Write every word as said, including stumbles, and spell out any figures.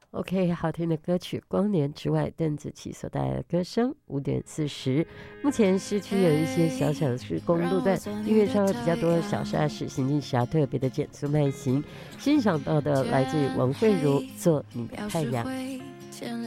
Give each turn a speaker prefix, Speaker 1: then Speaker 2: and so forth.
Speaker 1: OK， 好听的歌曲《光年之外》，邓紫棋所带来的歌声。五点四十，目前市区有一些小小的施工路段，因为稍微比较多的小沙石，行进时要特别的减速慢行。欣赏到的来自于王慧茹《做你的太阳》。